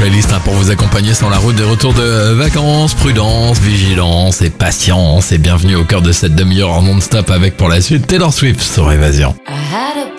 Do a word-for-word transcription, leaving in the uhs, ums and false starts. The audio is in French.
playlist hein, pour vous accompagner sur la route des retours de vacances. Prudence, vigilance et patience. Et bienvenue au cœur de cette demi-heure en non-stop avec pour la suite Taylor Swift sur Évasion. I had a